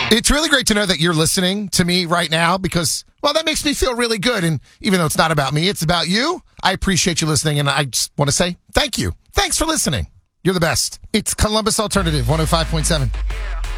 It's really great to know that you're listening to me right now because, well, that makes me feel really good. And even though it's not about me, it's about you. I appreciate you listening, and I just want to say thank you. Thanks for listening. You're the best. It's Columbus Alternative 105.7.